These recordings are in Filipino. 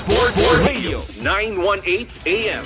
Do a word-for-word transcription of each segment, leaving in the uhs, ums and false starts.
Sports Radio nine eighteen A M.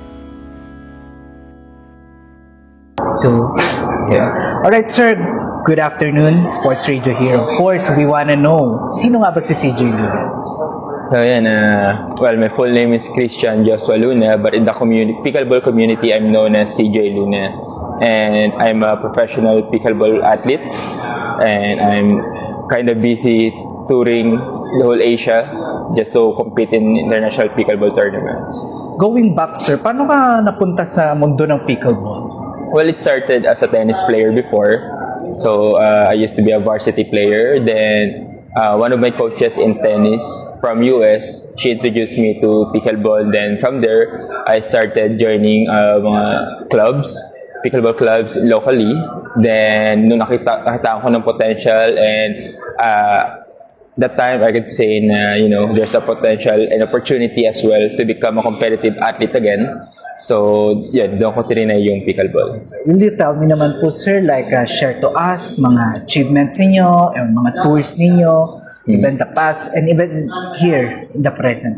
Two. Yeah. Alright, sir. Good afternoon. Sports Radio here. Of course, we wanna know, sino nga ba si C J Luna? So yan, uh, well, my full name is Christian Joshua Luna, but in the community, pickleball community, I'm known as C J Luna. And I'm a professional pickleball athlete, and I'm kind of busy touring the whole Asia just to compete in international pickleball tournaments. Going back, sir, paano ka napunta sa mundo ng pickleball? Well, it started as a tennis player before. So uh, I used to be a varsity player. Then uh, one of my coaches in tennis from U S, she introduced me to pickleball. Then from there, I started joining uh, mga clubs, pickleball clubs locally. Then nung nakita, nakita ko ng potential, and uh, that time I could say na, you know, there's a potential and opportunity as well to become a competitive athlete again. So, yun, doon ko tinrinay yung pickleball. Will you tell me naman po, sir, like uh, share to us mga achievements ninyo, and mga tours ninyo, mm-hmm. even the past, and even here in the present.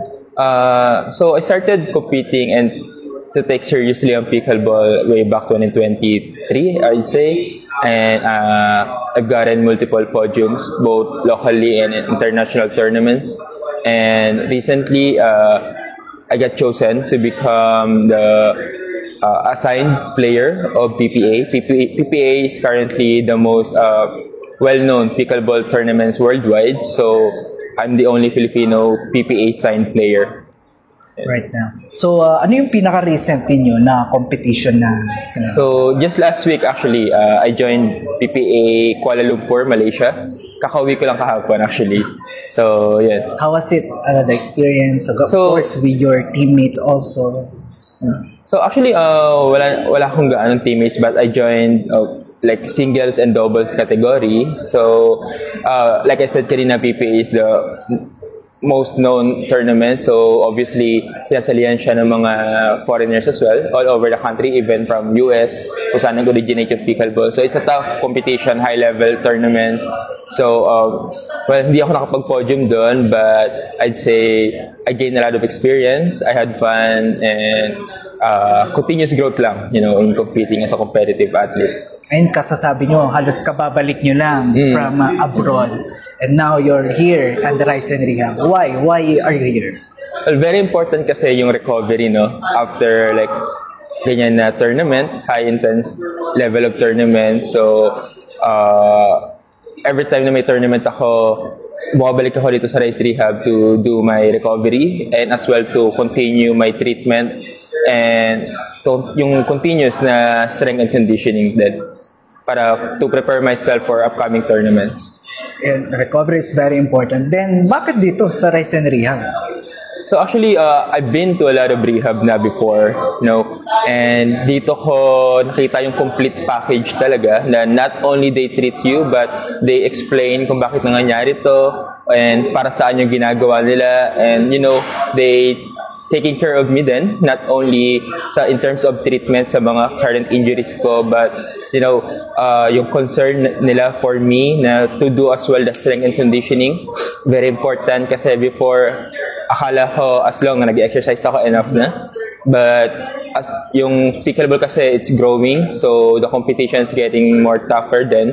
Uh, so, I started competing and to take seriously on pickleball way back twenty twenty-three, I'd say. And uh, I've gotten multiple podiums, both locally and in international tournaments. And recently, uh, I got chosen to become the uh, assigned player of P P A. P P A. P P A is currently the most uh, well-known pickleball tournaments worldwide. So I'm the only Filipino P P A signed player right now. So uh, ano yung pinaka-recent niyo na competition na sinunod? So just last week actually, uh, I joined P P A Kuala Lumpur, Malaysia. Kakauwi ko lang kahapon actually. So, yeah. How was it, uh, the experience? Of so, course, with your teammates also. So, actually, uh, wala, wala akong gaanong teammates, but I joined uh, like singles and doubles category. So, uh, like I said, kanina P P A is the most known tournament. So, obviously, sinasalihan siya ng mga foreigners as well, all over the country, even from U S, kung saan nag-originate yung pickleball. So, it's a tough competition, high-level tournaments. So, um, well, hindi ako nakapag-podium doon, but I'd say I gained a lot of experience. I had fun, and uh, continuous growth lang, you know, in competing as a competitive athlete. Ayun, kasasabi nyo, halos kababalik nyo lang mm. from uh, abroad. And now you're here at the Rise and Rehab. Why? Why are you here? Well, very important kasi yung recovery, no? After like ganyan na tournament, high intense level of tournament. So, uh, every time na may tournament ako, bumabalik ako dito sa Rise Rehab to do my recovery and as well to continue my treatment and to, yung continuous na strength and conditioning din para to prepare myself for upcoming tournaments. And recovery is very important. Then, bakit dito sa Rise and Rehab? So actually, uh, I've been to a lot of rehab na before, you know, and dito ko nakita yung complete package talaga na not only they treat you, but they explain kung bakit nangyayari to and para saan yung ginagawa nila, and you know, they taking care of me then, not only sa in terms of treatment sa mga current injuries ko, but you know, uh, yung concern nila for me na to do as well the strength and conditioning, very important kasi before akala ko as long na nag-exercise ako enough na, but as yung pickleball kasi it's growing, so the competition is getting more tougher then,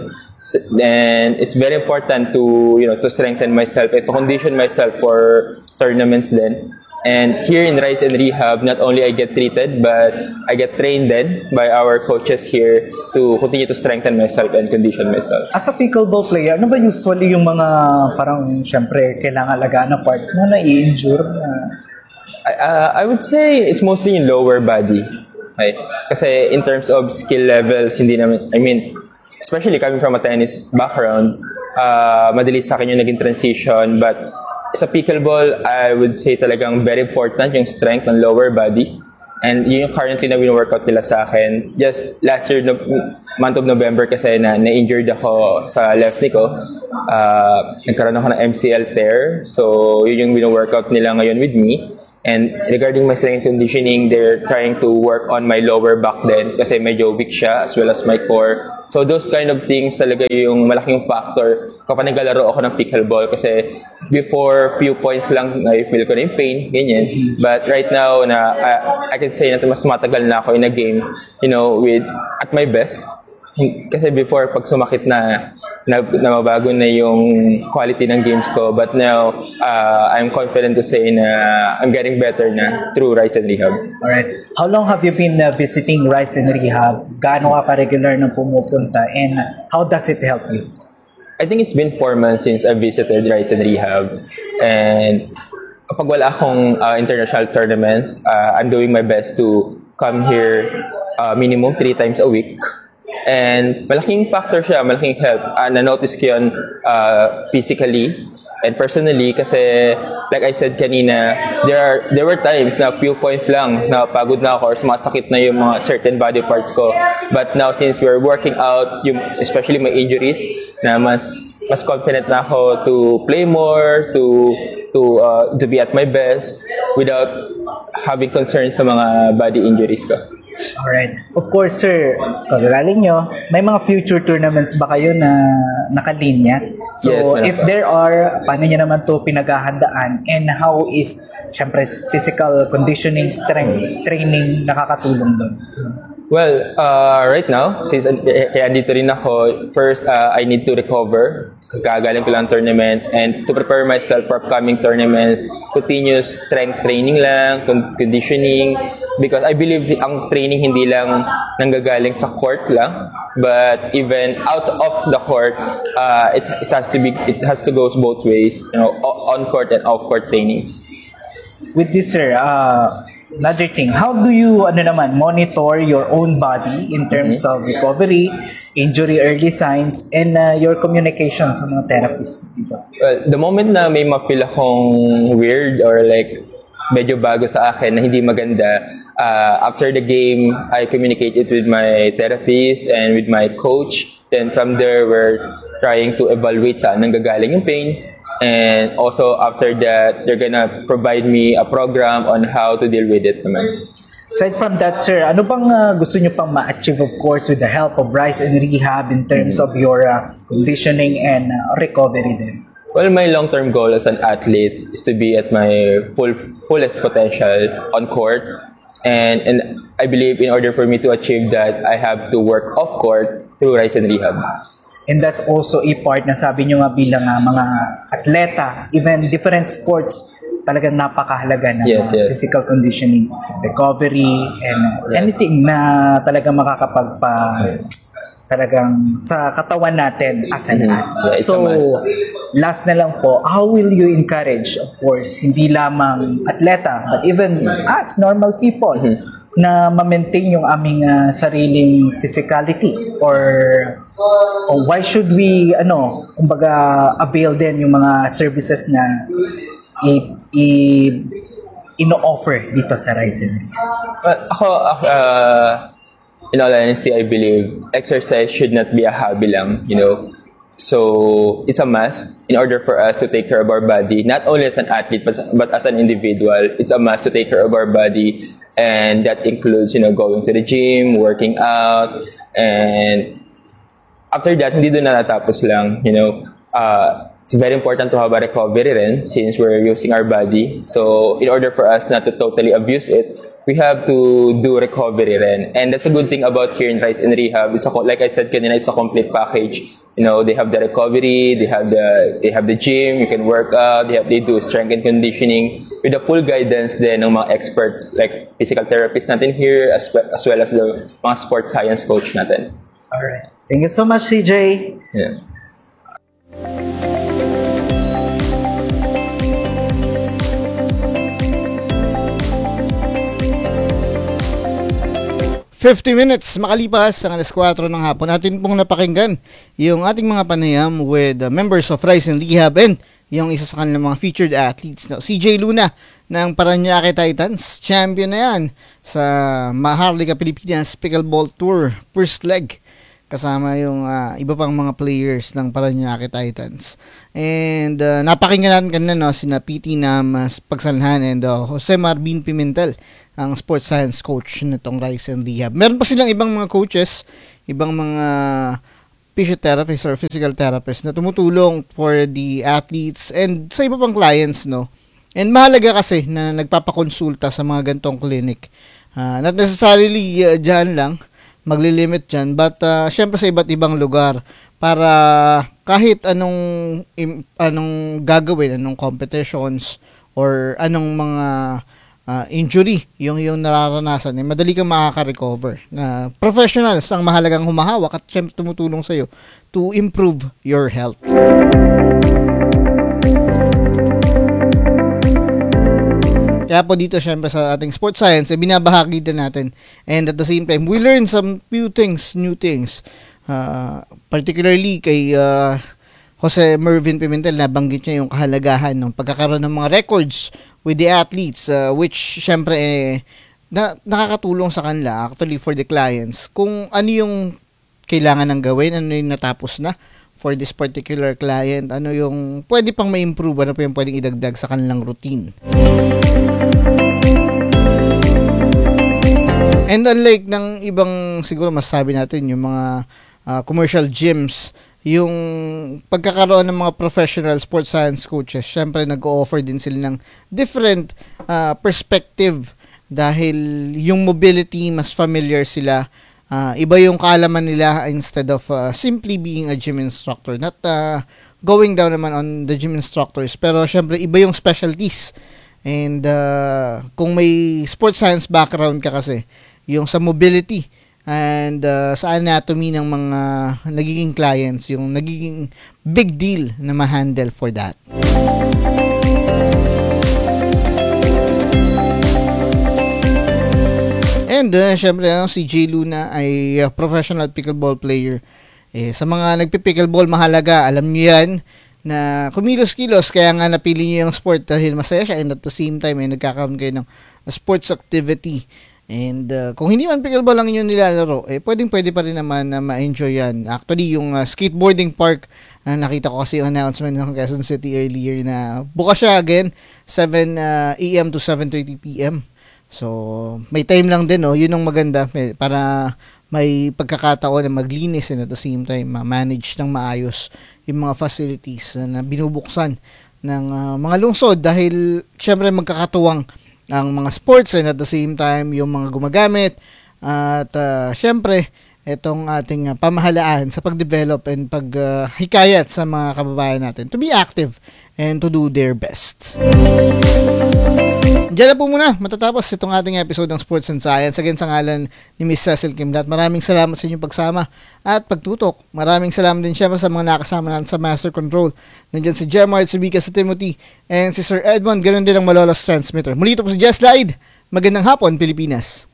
and it's very important to, you know, to strengthen myself and to condition myself for tournaments then. And here in Rise and Rehab, not only I get treated, but I get trained then by our coaches here to continue to strengthen myself and condition myself. As a pickleball player, ano ba usually yung mga parang syempre kailangan alagaan na parts mo na i-injure? Na... I, uh, I would say it's mostly in lower body. Okay? Kasi in terms of skill levels, hindi naman, I mean, especially coming from a tennis background, uh, madali sa akin yung naging transition, but sa pickleball, I would say talagang very important yung strength ng lower body. And yun yung currently na win-workout nila sa akin. Just last year, no, month of November kasi na na-injured ako sa left knee ko. Uh, nagkaroon ako ng M C L tear. So yun yung win-workout nila ngayon with me. And regarding my strength conditioning, they're trying to work on my lower back din kasi medyo weak siya as well as my core. So those kind of things talaga yung malaking factor kapag naglalaro ako ng pickleball kasi before few points lang I feel ko na yung pain, ganyan. But right now na I, I can say na mas tumatagal na ako in a game, you know, with at my best. Kasi before pag sumakit na na, na mabago na yung quality ng games ko, but now uh, I'm confident to say na I'm getting better na through Rise and Rehab. Alright. How long have you been uh, visiting Rise and Rehab? Gaano ka ka-regular nang pumupunta? And how does it help you? I think it's been four months since I visited Rise and Rehab. And kapag wala akong uh, international tournaments, uh, I'm doing my best to come here uh, minimum three times a week. And malaking factor siya, malaking help. Uh, na-notice ko yun uh, physically and personally kasi like I said kanina, there are there were times na few points lang na pagod na ako or sumasakit na yung mga certain body parts ko. But now since we're working out, yung, especially my injuries, na mas mas confident na ako to play more, to to uh, to be at my best without having concern sa mga body injuries ko. Alright. Of course, sir, kagaling nyo, may mga future tournaments ba kayo na nakalinya? So, Yes, meron if po. there are, paano nyo naman to pinaghahandaan? And how is, syempre, physical conditioning, strength, training nakakatulong doon? Well, uh, right now, since uh, kaya dito rin ako, first, uh, I need to recover. Kagaling ko lang tournament and to prepare myself for upcoming tournaments, continuous strength training lang, con- conditioning, because I believe ang training hindi lang nanggagaling sa court lang, but even out of the court, uh, it, it has to be, it has to go both ways, you know, on court and off court trainings. With this, sir, uh, another thing, how do you, ano naman, monitor your own body in terms of recovery, injury early signs, and uh, your communication sa mga therapists dito? Well, the moment na may ma-feel akong weird or like medyo bago sa akin na hindi maganda, uh, after the game, I communicate it with my therapist and with my coach. Then from there, we're trying to evaluate saan nanggagaling yung pain. And also after that, they're gonna provide me a program on how to deal with it naman. Aside from that, sir, ano bang uh, gusto nyo pang ma-achieve, of course, with the help of Rise and Rehab in terms of your uh, conditioning and uh, recovery din? Well, my long-term goal as an athlete is to be at my full fullest potential on court. And, and I believe in order for me to achieve that, I have to work off court through Rise and Rehab. And that's also a part na sabi nyo nga bilang uh, mga atleta, even different sports, talagang napakahalaga ng Yes, uh, yes. physical conditioning, recovery, and uh, Yes. anything na talagang makakapagpa talagang sa katawan natin as an Mhm. athlete. Yeah, it's a So, must. last na lang po, how will you encourage, of course, hindi lamang atleta, but even us, normal people, na ma-maintain yung aming uh, sariling physicality or or why should we ano kumbaga avail din yung mga services na i, i ino-offer dito sa Rise and Rehab? Well, ako, uh, in all honesty, I believe exercise should not be a hobby lang, you know. So, it's a must in order for us to take care of our body, not only as an athlete, but, but as an individual. It's a must to take care of our body, and that includes, you know, going to the gym, working out, and after that, hindi doon na natapos lang, you know. Uh, it's very important to have a recovery rin since we're using our body. So, in order for us not to totally abuse it, we have to do recovery rin. And that's a good thing about here in Rise and Rehab. It's a, like I said kanina, it's a complete package. You know, they have the recovery, they have the they have the gym, you can work out, they have they do strength and conditioning with the full guidance then ng mga experts like physical therapists natin here as well, as well as the mga sports science coach natin. Alright. Thank you so much, C J. Yeah. fifty minutes makalipas ang alas kwatro ng hapon, natin pong napakinggan yung ating mga panayam with uh, members of Rise and Rehab and yung isa sa kanilang mga featured athletes, no? C J Luna ng Parañaque Titans. Champion na yan sa Maharlika Pilipinas Pickleball Tour first leg. kasama yung uh, iba pang mga players ng Parañaque Titans. And uh, napakinggan natin kanina, no, sina P T Nam uh, Pagsanhan and uh, Jose Marvin Pimentel, ang sports science coach nitong Rise and Rehab. Meron pa silang ibang mga coaches, ibang mga physiotherapists or physical therapists na tumutulong for the athletes and sa iba pang clients, no. And mahalaga kasi na nagpapakonsulta sa mga gantong clinic. Uh, not necessarily uh, dyan lang, maglilimit dyan, but uh, syempre sa iba't ibang lugar para kahit anong im, anong gagawin, anong competitions or anong mga uh, injury yung yung nararanasan, eh, madali kang makaka-recover. Na professionals ang mahalagang humahawak at syempre tumutulong sa iyo to improve your health. Kaya po dito syempre sa ating sports science, eh, binabahagi din natin. And at the same time, we learn some few things, new things. Uh, particularly kay uh, Jose Mervin Pimentel, nabanggit niya yung kahalagahan ng pagkakaroon ng mga records with the athletes, uh, which syempre eh, na, nakakatulong sa kanila actually for the clients. Kung ano yung kailangan ng gawin, ano yung natapos na for this particular client, ano yung pwede pang ma-improve, ano pa yung pwedeng idagdag sa kanilang routine. And unlike ng ibang, siguro masasabi natin, yung mga uh, commercial gyms, yung pagkakaroon ng mga professional sports science coaches, syempre nag-o-offer din sila ng different uh, perspective dahil yung mobility, mas familiar sila. Uh, iba yung kaalaman nila instead of uh, simply being a gym instructor. Not uh, going down naman on the gym instructors, pero syempre iba yung specialties. And uh, kung may sports science background ka kasi, yung sa mobility and uh, sa anatomy ng mga nagiging clients, yung nagiging big deal na ma-handle for that. And uh, syempre uh, si Jay Luna ay uh, professional pickleball player. Eh, sa mga nagpi-pickleball, mahalaga, alam niyo yan, na kumilos-kilos, kaya nga napili niyo yung sport dahil masaya siya and at the same time ay eh, nagkakaroon kayo ng sports activity. And uh, kung hindi man pickleball lang inyong nilalaro, eh pwedeng pwede pa rin naman na ma-enjoy yan. Actually, yung uh, skateboarding park, uh, nakita ko kasi yung announcement ng Quezon City earlier na bukas siya again, seven a m to seven thirty p m So, may time lang din, no? Yun ang maganda para may pagkakataon na maglinis and at the same time ma-manage ng maayos yung mga facilities na binubuksan ng uh, mga lungsod dahil syempre magkakatuwang ang mga sports and at the same time yung mga gumagamit at uh, syempre itong ating uh, pamahalaan sa pag-develop and pag-hikayat uh, sa mga kababayan natin to be active and to do their best. Diyan na po muna matatapos itong ating episode ng Sports and Science. Again, sa ngalan ni Miss Cecil Kimlat, maraming salamat sa inyong pagsama at pagtutok. Maraming salamat din syempre sa mga nakasama natin sa Master Control. Nandiyan si Gemart, si Vika, si Timothy, and si Sir Edmond. Ganun din ang Malolos Transmitter. Muli ito po si Jess Laid. Magandang hapon, Pilipinas.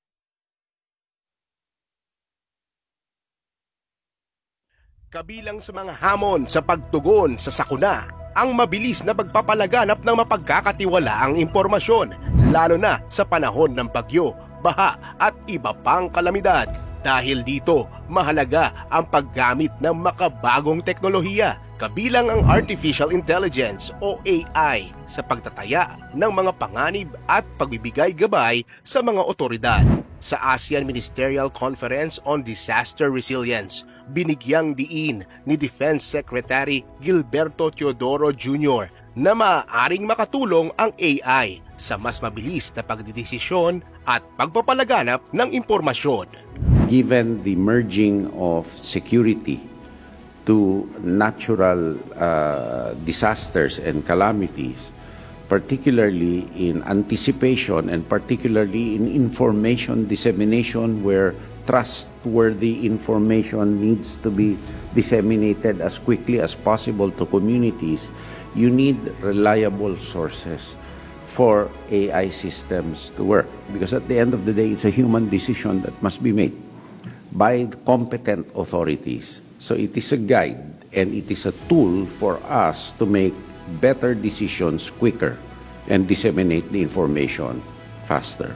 Kabilang sa mga hamon sa pagtugon sa sakuna, ang mabilis na pagpapalaganap ng mapagkakatiwalaang impormasyon, lalo na sa panahon ng bagyo, baha at iba pang kalamidad. Dahil dito, mahalaga ang paggamit ng makabagong teknolohiya, kabilang ang Artificial Intelligence o A I sa pagtataya ng mga panganib at pagbibigay gabay sa mga otoridad. Sa ASEAN Ministerial Conference on Disaster Resilience, binigyang diin ni Defense Secretary Gilberto Teodoro Junior na maaaring makatulong ang A I sa mas mabilis na pagdidesisyon at pagpapalaganap ng impormasyon. Given the merging of security to natural uh, disasters and calamities, particularly in anticipation and particularly in information dissemination where trustworthy information needs to be disseminated as quickly as possible to communities, you need reliable sources for A I systems to work. Because at the end of the day, it's a human decision that must be made by competent authorities. So it is a guide and it is a tool for us to make better decisions quicker and disseminate the information faster.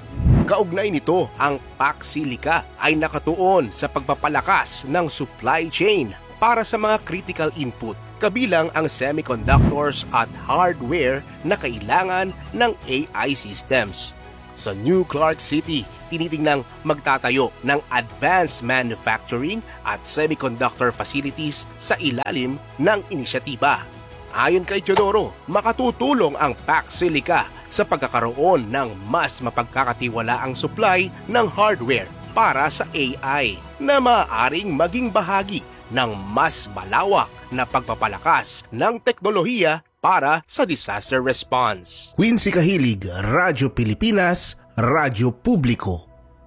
Kaugnay nito, ang Pac Silica ay nakatuon sa pagpapalakas ng supply chain para sa mga critical input, kabilang ang semiconductors at hardware na kailangan ng A I systems. Sa New Clark City, tinitingnang magtatayo ng advanced manufacturing at semiconductor facilities sa ilalim ng inisyatiba. Ayon kay Teodoro, makatutulong ang Pac Silica sa pagkakaroon ng mas mapagkakatiwalaang supply ng hardware para sa A I na maaaring maging bahagi ng mas malawak na pagpapalakas ng teknolohiya para sa disaster response. Quincy Kahilig, Radyo Pilipinas, Radyo Publiko.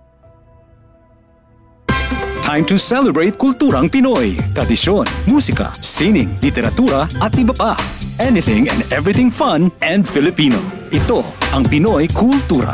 Time to celebrate kulturang Pinoy, tradisyon, musika, sining, literatura at iba pa. Anything and everything fun and Filipino. Ito ang Pinoy Kultura.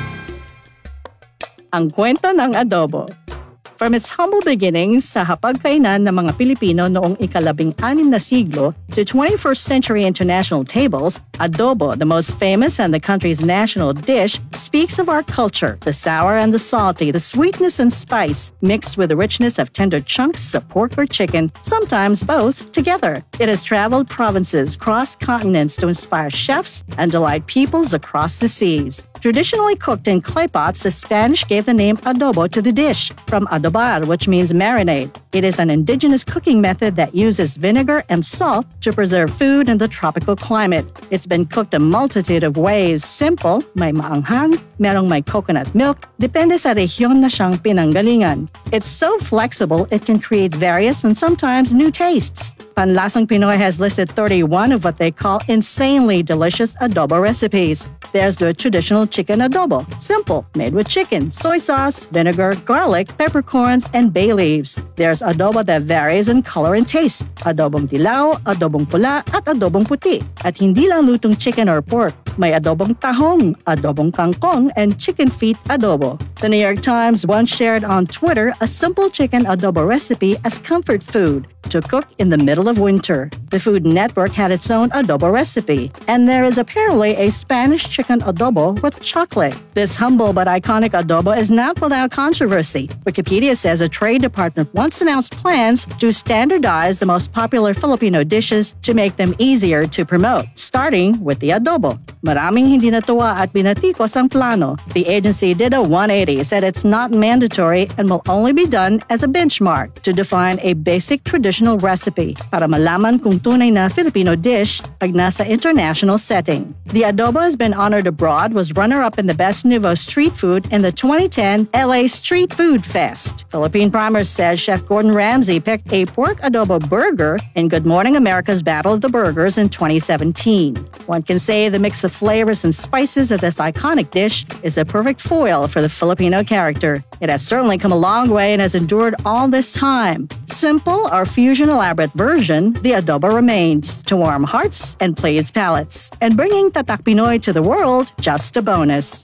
Ang kwento ng adobo. From its humble beginnings sa hapagkainan ng mga Pilipino noong ikalabing-anim na siglo to twenty-first century international tables, adobo, the most famous and the country's national dish, speaks of our culture, the sour and the salty, the sweetness and spice, mixed with the richness of tender chunks of pork or chicken, sometimes both together. It has traveled provinces, crossed continents to inspire chefs and delight peoples across the seas. Traditionally cooked in clay pots, the Spanish gave the name adobo to the dish, from adobar, which means marinade. It is an indigenous cooking method that uses vinegar and salt to preserve food in the tropical climate. It's been cooked a multitude of ways. Simple, may maanghang, merong may coconut milk, depende sa rehiyon na siyang pinanggalingan. It's so flexible, it can create various and sometimes new tastes. Panlasang Pinoy has listed thirty-one of what they call insanely delicious adobo recipes. There's the traditional chicken adobo, simple, made with chicken, soy sauce, vinegar, garlic, peppercorns, and bay leaves. There's adobo that varies in color and taste, adobong dilaw, adobong pula, at adobong puti. At hindi lang lutong chicken or pork, may adobong tahong, adobong kangkong, and chicken feet adobo. The New York Times once shared on Twitter a simple chicken adobo recipe as comfort food to cook in the middle of winter. The Food Network had its own adobo recipe, and there is apparently a Spanish chicken adobo with chocolate. This humble but iconic adobo is not without controversy. Wikipedia says a trade department once announced plans to standardize the most popular Filipino dishes to make them easier to promote, starting with the adobo. Maraming hindi natuwa at binatikos ang plano. The agency did a one eighty, said it's not mandatory and will only be done as a benchmark to define a basic traditional recipe para malaman kung tunay na Filipino dish pag nasa international setting. The adobo has been honored abroad, was runner-up in the Best Nouveau Street Food in the twenty ten L A Street Food Fest. Philippine Primer says Chef Gordon Ramsay picked a pork adobo burger in Good Morning America's Battle of the Burgers in twenty seventeen. One can say the mix of flavors and spices of this iconic dish is a perfect foil for the Filipino character. It has certainly come a long way and has endured all this time. Simple or fusion elaborate version, the adobo remains to warm hearts and please palates. And bringing Tatak Pinoy to the world, just a bonus.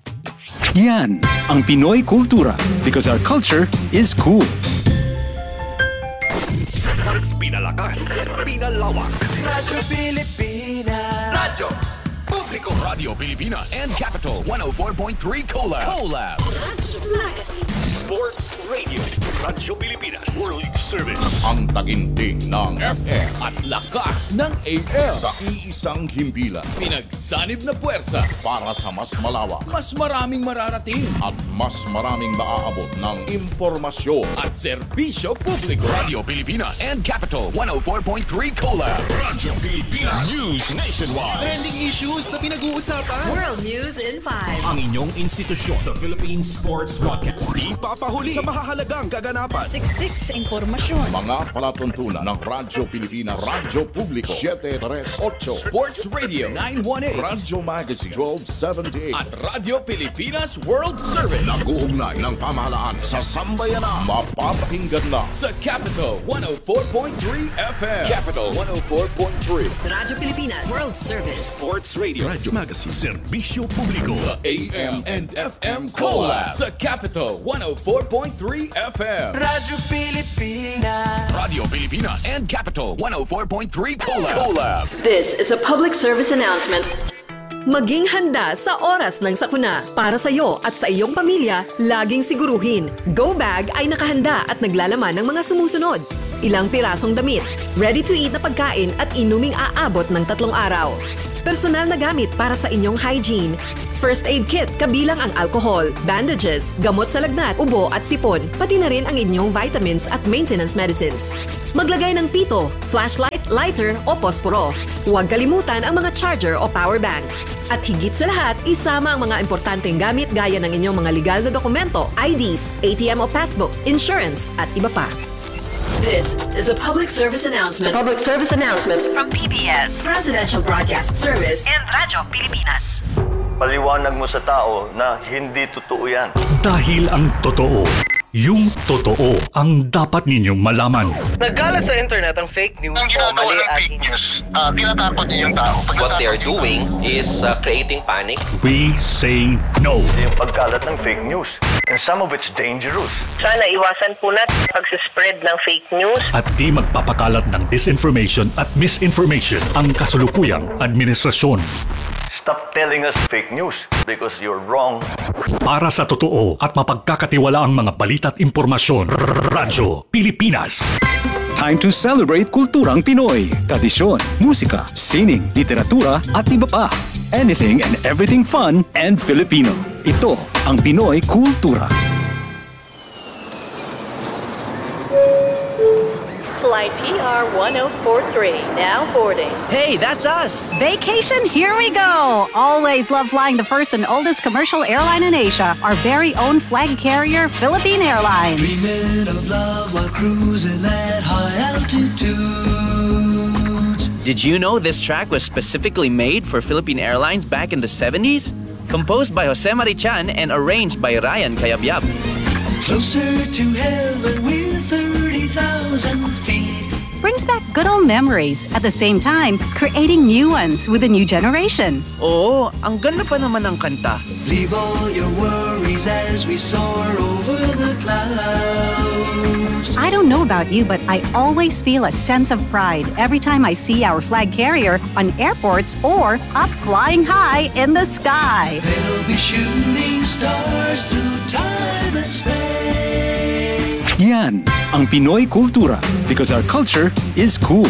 Yan ang Pinoy Kultura, because our culture is cool. Mas pinalakas, pinalawak. Radyo Pilipinas. Radyo Publiko. Radio Pilipinas and Capital one oh four point three Collab. Collab. Sports Radio. Radyo Pilipinas. World Service. Ang taginting ng F M at lakas ng A M. sa iisang himpilan Pinagsanib na puwersa para sa mas malawak mas maraming mararating at mas maraming maaabot ng impormasyon. at serbisyo publiko. Radio Pilipinas and Capital one oh four point three Collab. Radyo Pilipinas. News nationwide. Trending issues na pinag-uusapan. World News in five. Ang inyong institusyon sa Philippine Sports Podcast. Ipapahuli sa mahahalagang kaganapan. Siksik sa impormasyon. Mga palatuntunan ng Radyo Pilipinas, Radyo Publiko, seven thirty-eight, Sports Radio nine eighteen Radyo Magazine, twelve seventy-eight, at Radio Pilipinas World Service nag-uugnay ng pamahalaan sa sambayanan. Mapapakinggan na sa Capital one oh four point three F M. Capital one oh four point three. Radyo Pilipinas World Service. Sports Radio. Radyo Magazine. Serbisyo Publiko. The A M and F M Collab sa Capital one oh four point three F M. Radyo Pilipinas. Radio Pilipinas and Capital one oh four point three Collab. Collab. This is a public service announcement. Maging handa sa oras ng sakuna. Para sa iyo at sa iyong pamilya, laging siguruhin, Go Bag ay nakahanda at naglalaman ng mga sumusunod. Ilang pirasong damit, ready-to-eat na pagkain at inuming aabot ng tatlong araw. Personal na gamit para sa inyong hygiene. First aid kit kabilang ang alcohol, bandages, gamot sa lagnat, ubo at sipon, pati na rin ang inyong vitamins at maintenance medicines. Maglagay ng pito, flashlight, lighter o posporo. Huwag kalimutan ang mga charger o power bank. At higit sa lahat, isama ang mga importanteng gamit gaya ng inyong mga legal na dokumento, I Ds, A T M o passbook, insurance at iba pa. This is a public service announcement. Public service announcement from P B S, Presidential Broadcast Service and Radyo Pilipinas. Paliwanag mo sa tao na hindi totoo yan. Dahil ang totoo, yung totoo ang dapat ninyong malaman. Nagkalat sa internet ang fake news ang o mali ng fake news, uh, tinatakot niyo yung tao. What they are doing is uh, creating panic. We say no. Yung pagkalat ng fake news. And some of it's dangerous. Sana iwasan po natin pag-spread ng fake news. At di magpapakalat ng disinformation at misinformation ang kasulukuyang administrasyon. Stop telling us fake news because you're wrong. Para sa totoo at mapagkakatiwalaang mga balita at impormasyon, Radyo Pilipinas. Time to celebrate kulturang Pinoy, tradisyon, musika, sining, literatura at iba pa. Anything and everything fun and Filipino. Ito ang Pinoy Kultura. Flight P R one oh four three, now boarding. Hey, that's us! Vacation, here we go! Always love flying the first and oldest commercial airline in Asia, our very own flag carrier, Philippine Airlines. Dreaming of love while cruising at high altitudes. Did you know this track was specifically made for Philippine Airlines back in the seventies? Composed by Jose Marichan and arranged by Ryan Cayabyab. Closer to heaven with thirty thousand feet. Brings back good old memories, at the same time, creating new ones with a new generation. Oo, ang ganda pa naman ng kanta. Leave all your worries as we soar over the clouds. I don't know about you, but I always feel a sense of pride every time I see our flag carrier on airports or up flying high in the sky. They'll be shooting stars through time and space. Yan ang Pinoy Kultura because our culture is cool.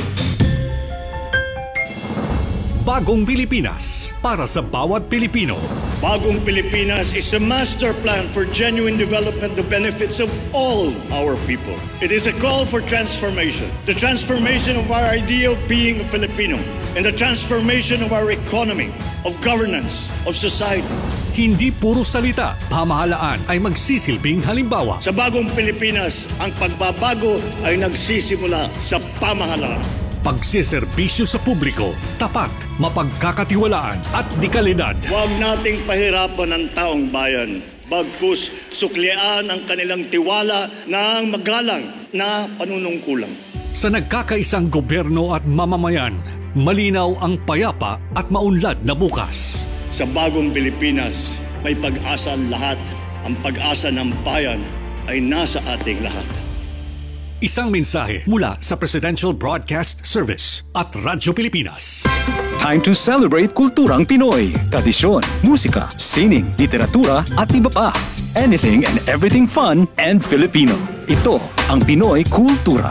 Bagong Pilipinas para sa bawat Pilipino. Bagong Pilipinas is a master plan for genuine development that benefits of all our people. It is a call for transformation. The transformation of our idea of being a Filipino and the transformation of our economy, of governance, of society. Hindi puro salita, pamahalaan ay magsisilbing halimbawa. Sa Bagong Pilipinas, ang pagbabago ay nagsisimula sa pamahalaan. Pagsiservisyo sa publiko, tapat, mapagkakatiwalaan at dekalidad. Huwag nating pahirapan ang taong bayan. Bagkus suklian ang kanilang tiwala ng magalang na panunungkulang. Sa nagkakaisang gobyerno at mamamayan, malinaw ang payapa at maunlad na bukas. Sa Bagong Pilipinas, may pag-asa ang lahat. Ang pag-asa ng bayan ay nasa ating lahat. Isang mensahe mula sa Presidential Broadcast Service at Radyo Pilipinas. Time to celebrate kulturang Pinoy, tradisyon, musika, sining, literatura at iba pa. Anything and everything fun and Filipino. Ito ang Pinoy Kultura.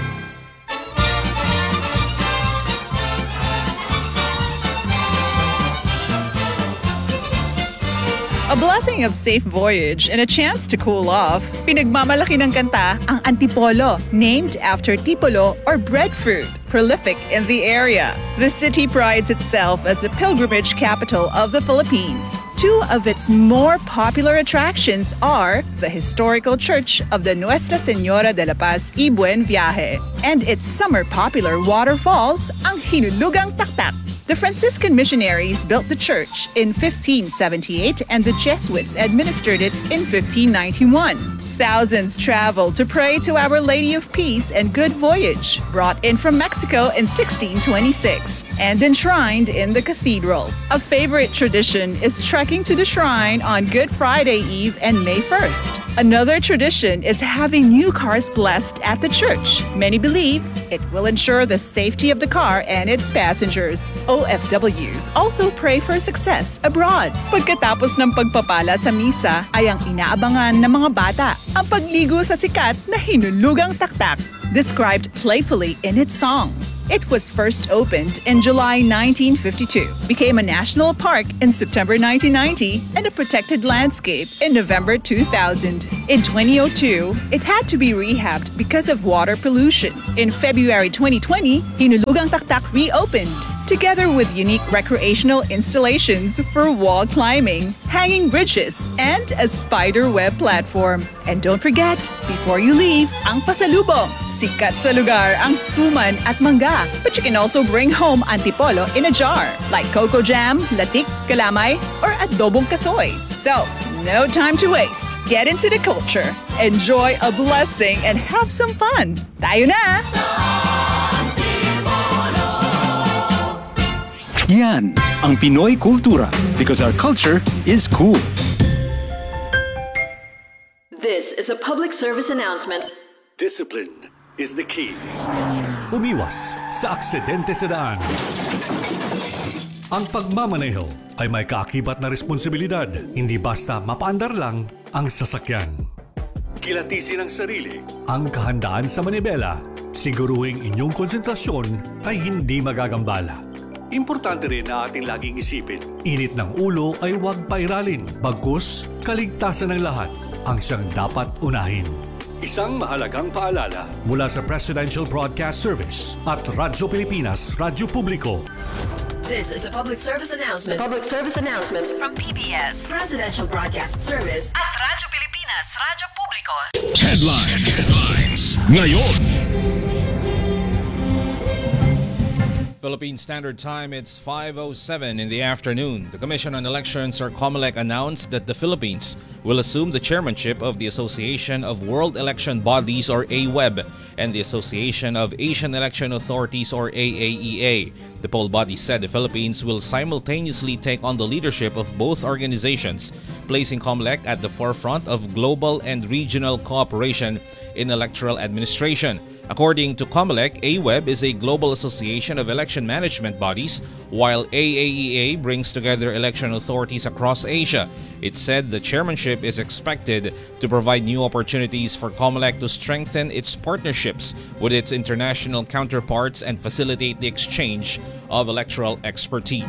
A blessing of safe voyage and a chance to cool off, pinagmamalaki ng kanta ang Antipolo, named after tipolo or breadfruit, prolific in the area. The city prides itself as the pilgrimage capital of the Philippines. Two of its more popular attractions are the historical church of the Nuestra Señora de la Paz y Buen Viaje and its summer popular waterfalls, ang Hinulugang Taktak. The Franciscan missionaries built the church in fifteen seventy-eight and the Jesuits administered it in fifteen ninety-one. Thousands traveled to pray to Our Lady of Peace and Good Voyage, brought in from Mexico in sixteen twenty-six and enshrined in the cathedral. A favorite tradition is trekking to the shrine on Good Friday Eve and May first. Another tradition is having new cars blessed at the church. Many believe it will ensure the safety of the car and its passengers. O F Ws also pray for success abroad. Pagkatapos ng pagpapala sa misa ay ang inaabangan ng mga bata ang pagligo sa sikat na hinulugang taktak, described playfully in its song. It was first opened in July nineteen fifty-two, became a national park in September nineteen ninety, and a protected landscape in November two thousand. In twenty oh two, it had to be rehabbed because of water pollution. In February twenty twenty, Hinulugang Taktak reopened, together with unique recreational installations for wall climbing, hanging bridges, and a spider web platform. And don't forget, before you leave, ang pasalubong. Sikat sa lugar ang suman at mangga, but you can also bring home antipolo in a jar, like coco jam, latik, kalamay, or adobong kasoy. So, no time to waste. Get into the culture, enjoy a blessing, and have some fun. Tayo na! Yan ang Pinoy Kultura because our culture is cool. This is a public service announcement. Discipline is the key. Umiwas sa aksidente sa daan. Ang pagmamaneho ay may kaakibat na responsibilidad, hindi basta mapaandar lang ang sasakyan. Kilatisin ang sarili, ang kahandaan sa manibela, siguruhing inyong konsentrasyon ay hindi magagambala. Importante rin na ating laging isipin, init ng ulo ay huwag pairalin, bagkus kaligtasan ng lahat ang siyang dapat unahin. Isang mahalagang paalala mula sa Presidential Broadcast Service at Radyo Pilipinas, Radyo Publiko. This is a public service announcement. Public service announcement from P B S, Presidential Broadcast Service at Radyo Pilipinas, Radyo Publiko. Headlines. Headlines. Ngayon. Philippine Standard Time, it's five oh seven in the afternoon. The Commission on Elections, or COMELEC, announced that the Philippines will assume the chairmanship of the Association of World Election Bodies, or A W E B, and the Association of Asian Election Authorities, or A A E A. The poll body said the Philippines will simultaneously take on the leadership of both organizations, placing COMELEC at the forefront of global and regional cooperation in electoral administration. According to COMELEC, A W E B is a global association of election management bodies, while A A E A brings together election authorities across Asia. It said the chairmanship is expected to provide new opportunities for COMELEC to strengthen its partnerships with its international counterparts and facilitate the exchange of electoral expertise.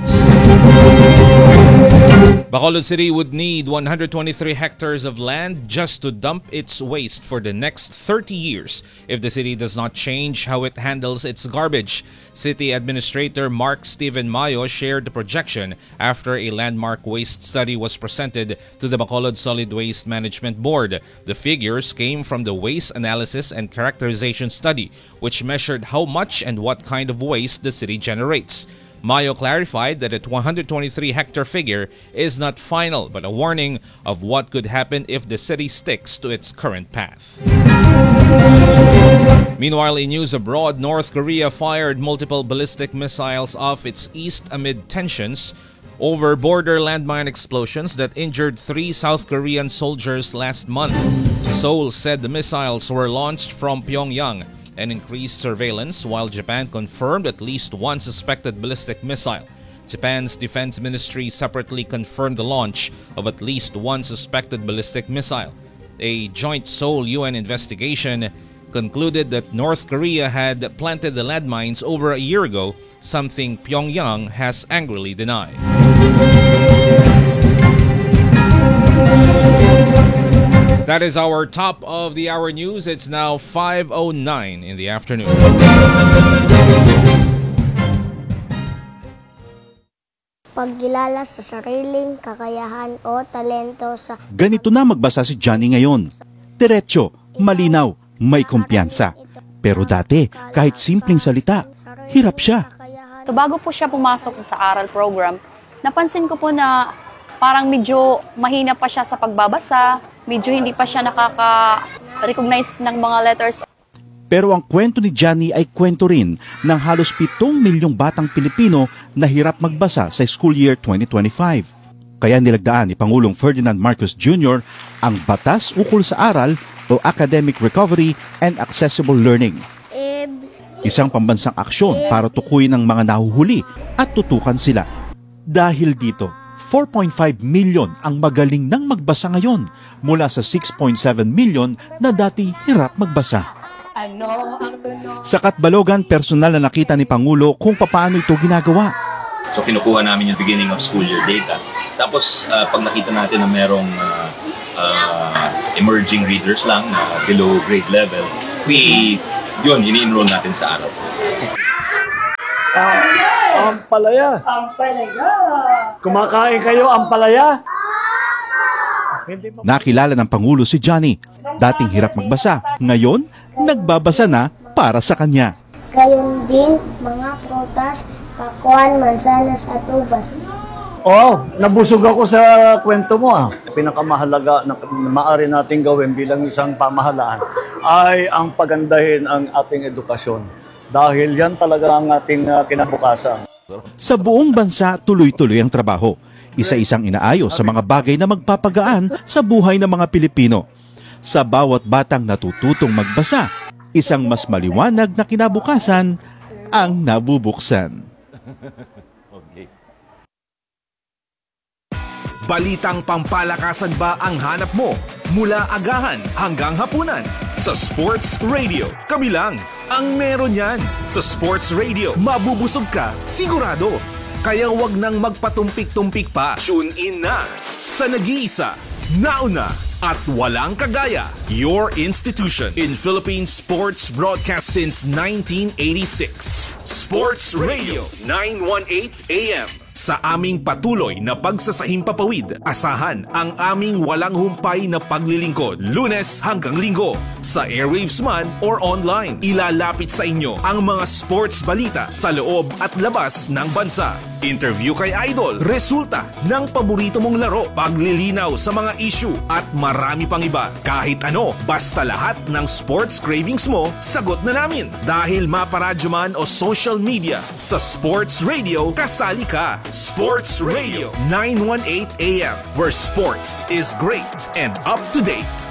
Bacolod City would need one hundred twenty-three hectares of land just to dump its waste for the next thirty years if the city does not change how it handles its garbage. City Administrator Mark Steven Mayo shared the projection after a landmark waste study was presented to the Bacolod Solid Waste Management Board. The figures came from the Waste Analysis and Characterization Study, which measured how much and what kind of waste the city generates. Mayo clarified that a one hundred twenty-three hectare figure is not final, but a warning of what could happen if the city sticks to its current path. Meanwhile, in news abroad, North Korea fired multiple ballistic missiles off its east amid tensions over border landmine explosions that injured three South Korean soldiers last month. Seoul said the missiles were launched from Pyongyang and increased surveillance, while Japan confirmed at least one suspected ballistic missile. Japan's defense ministry separately confirmed the launch of at least one suspected ballistic missile. A joint Seoul-U N investigation concluded that North Korea had planted the landmines over a year ago, something Pyongyang has angrily denied. That is our top of the hour news. It's now five oh nine in the afternoon. Pagkilala sa sariling kakayahan o talento sa... Ganito na magbasa si Johnny ngayon. Diretso, malinaw, may kumpiyansa. Pero dati, kahit simpleng salita, hirap siya. So bago po siya pumasok sa aral program, napansin ko po na parang medyo mahina pa siya sa pagbabasa, medyo hindi pa siya nakaka-recognize ng mga letters. Pero ang kwento ni Johnny ay kwento rin ng halos pitong milyong batang Pilipino na hirap magbasa sa school year twenty twenty-five. Kaya nilagdaan ni Pangulong Ferdinand Marcos Junior ang Batas Ukol sa Aral o Academic Recovery and Accessible Learning. Isang pambansang aksyon para tukuyin ang mga nahuhuli at tutukan sila. Dahil dito, four point five million ang magaling nang magbasa ngayon mula sa six point seven million na dati hirap magbasa. Sa Katbalogan, personal na nakita ni Pangulo kung paano ito ginagawa. So kinukuha namin yung beginning of school year data. Tapos uh, pag nakita natin na merong uh, uh, emerging readers lang na below grade level, we, yun, ini-enroll natin sa araw. Ang palaya. Ang palaya. Kumakain kayo ang palaya? Nakilala ng Pangulo si Johnny. Dating hirap magbasa, ngayon nagbabasa na para sa kanya. Gayon din mga prutas, pakuan, mansanas at ubas. Oh, nabusog ako sa kwento mo ah. Pinakamahalaga na maaari nating gawin bilang isang pamahalaan ay ang pagandahin ang ating edukasyon. Dahil yan talaga ang ating uh, kinabukasan. Sa buong bansa, tuloy-tuloy ang trabaho. Isa-isang inaayos sa mga bagay na magpapagaan sa buhay ng mga Pilipino. Sa bawat batang natututong magbasa, isang mas maliwanag na kinabukasan ang nabubuksan. Balitang pampalakasan ba ang hanap mo? Mula agahan hanggang hapunan sa Sports Radio. Kami lang ang meron yan. Sa Sports Radio, mabubusog ka, sigurado. Kaya wag nang magpatumpik-tumpik pa. Tune in na sa nag-iisa, nauna at walang kagaya. Your institution in Philippine sports broadcast since nineteen eighty-six. Sports Radio nine eighteen A M. Sa aming patuloy na pagsasahing papawid, asahan ang aming walang humpay na paglilingkod. Lunes hanggang Linggo, sa airwaves man or online. Ilalapit sa inyo ang mga sports balita sa loob at labas ng bansa. Interview kay Idol, resulta ng paborito mong laro, paglilinaw sa mga issue at marami pang iba. Kahit ano, basta lahat ng sports cravings mo, sagot na namin. Dahil maparadyo man o social media, sa Sports Radio, kasali ka. Sports Radio nine eighteen A M, where sports is great and up to date.